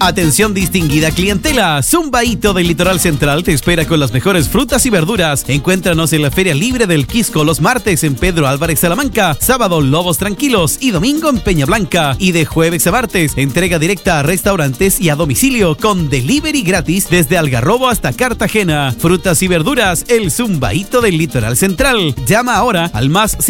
Atención distinguida clientela, Zumbaito del Litoral Central te espera con las mejores frutas y verduras. Encuéntranos en la Feria Libre del Quisco los martes en Pedro Álvarez Salamanca, sábado Lobos Tranquilos y domingo en Peña Blanca. Y de jueves a martes, entrega directa a restaurantes y a domicilio con delivery gratis desde Algarrobo hasta Cartagena. Frutas y verduras, el Zumbaito del Litoral Central. Llama ahora al más